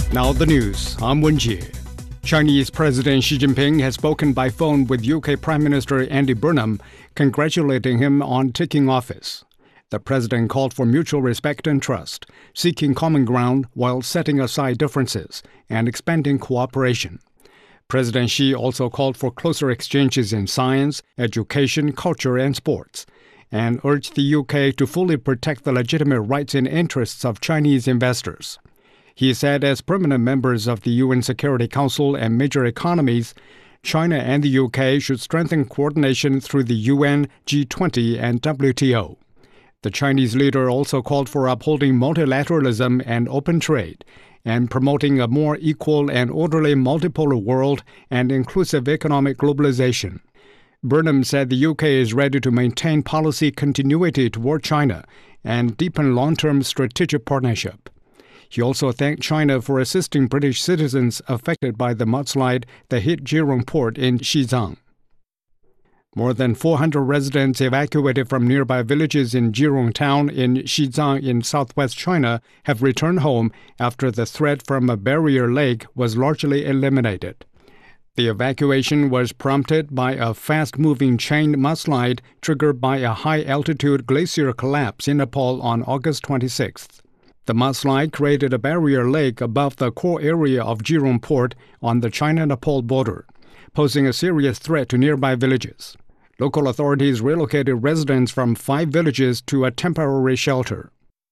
Now the news. I'm Wenjie. Chinese President Xi Jinping has spoken by phone with UK Prime Minister Andy Burnham, congratulating him on taking office. The president called for mutual respect and trust, seeking common ground while setting aside differences and expanding cooperation. President Xi also called for closer exchanges in science, education, culture, and sports, and urged the UK to fully protect the legitimate rights and interests of Chinese investors. He said as permanent members of the UN Security Council and major economies, China and the UK should strengthen coordination through the UN, G20, and WTO. The Chinese leader also called for upholding multilateralism and open trade, and promoting a more equal and orderly multipolar world and inclusive economic globalization. Burnham said the UK is ready to maintain policy continuity toward China and deepen long-term strategic partnership. He also thanked China for assisting British citizens affected by the mudslide that hit Jurong Port in Xizang. More than 400 residents evacuated from nearby villages in Jurong Town in Xizang in southwest China have returned home after the threat from a barrier lake was largely eliminated. The evacuation was prompted by a fast-moving chain mudslide triggered by a high-altitude glacier collapse in Nepal on August 26th. The mudslide created a barrier lake above the core area of Jurong Port on the China-Nepal border, posing a serious threat to nearby villages. Local authorities relocated residents from 5 villages to a temporary shelter.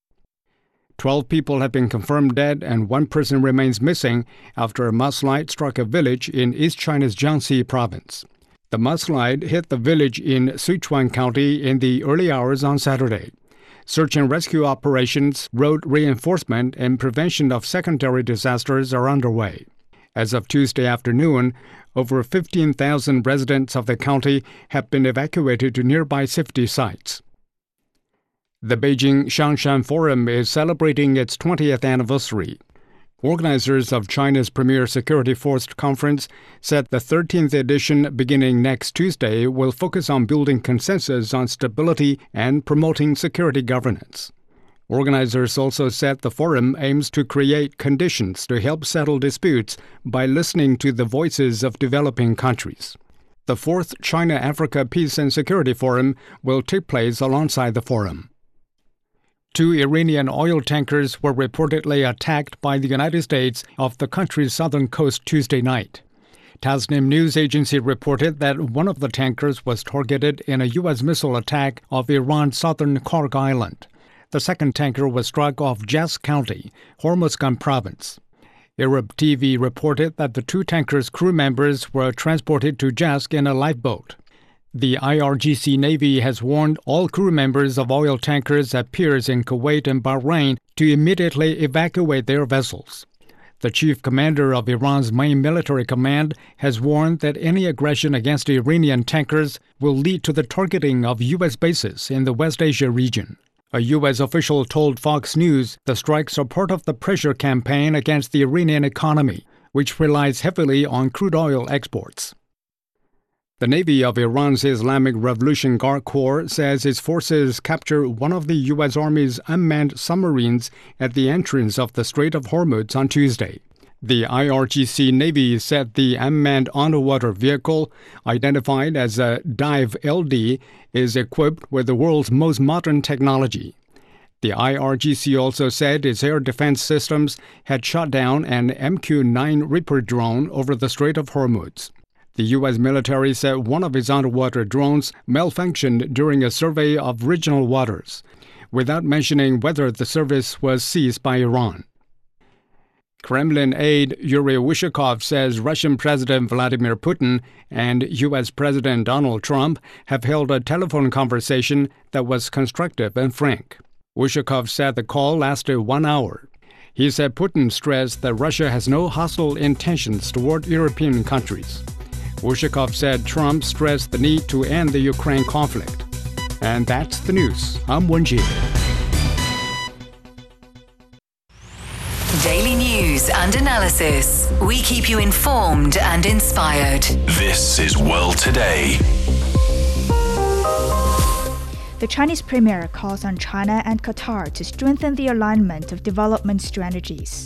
12 people have been confirmed dead and 1 person remains missing after a mudslide struck a village in East China's Jiangxi province. The mudslide hit the village in Sichuan County in the early hours on Saturday. Search and rescue operations, road reinforcement, and prevention of secondary disasters are underway. As of Tuesday afternoon, over 15,000 residents of the county have been evacuated to nearby safety sites. The Beijing Shangshan Forum is celebrating its 20th anniversary. Organizers of China's premier security force conference said the 13th edition beginning next Tuesday will focus on building consensus on stability and promoting security governance. Organizers also said the forum aims to create conditions to help settle disputes by listening to the voices of developing countries. The 4th China-Africa Peace and Security Forum will take place alongside the forum. 2 Iranian oil tankers were reportedly attacked by the United States off the country's southern coast Tuesday night. Tasnim news agency reported that one of the tankers was targeted in a U.S. missile attack off Iran's southern Karg Island. The second tanker was struck off Jas County, Hormuzgan province. Arab TV reported that the 2 tankers' crew members were transported to Jas in a lifeboat. The IRGC Navy has warned all crew members of oil tankers at piers in Kuwait and Bahrain to immediately evacuate their vessels. The chief commander of Iran's main military command has warned that any aggression against Iranian tankers will lead to the targeting of U.S. bases in the West Asia region. A U.S. official told Fox News the strikes are part of the pressure campaign against the Iranian economy, which relies heavily on crude oil exports. The Navy of Iran's Islamic Revolution Guard Corps says its forces captured one of the U.S. Army's unmanned submarines at the entrance of the Strait of Hormuz on Tuesday. The IRGC Navy said the unmanned underwater vehicle, identified as a Dive LD, is equipped with the world's most modern technology. The IRGC also said its air defense systems had shot down an MQ-9 Reaper drone over the Strait of Hormuz. The U.S. military said one of its underwater drones malfunctioned during a survey of regional waters, without mentioning whether the service was seized by Iran. Kremlin aide Yuri Ushakov says Russian President Vladimir Putin and U.S. President Donald Trump have held a telephone conversation that was constructive and frank. Ushakov said the call lasted 1 hour. He said Putin stressed that Russia has no hostile intentions toward European countries. Ushakov said Trump stressed the need to end the Ukraine conflict. And that's the news. I'm Wenjie. Daily news and analysis. We keep you informed and inspired. This is World Today. The Chinese premier calls on China and Qatar to strengthen the alignment of development strategies.